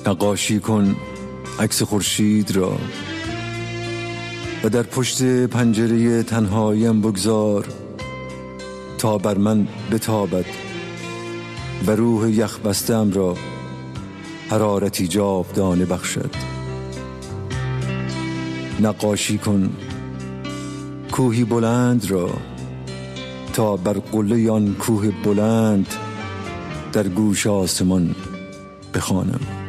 نقاشی کن عکس خورشید را و در پشت پنجره تنهاییم بگذار تا بر من بتابد و روح یخ بسته‌ام را حرارتی جاودانه بخشد. نقاشی کن کوهی بلند را تا بر قله آن کوه بلند در گوش آسمان بخوانم.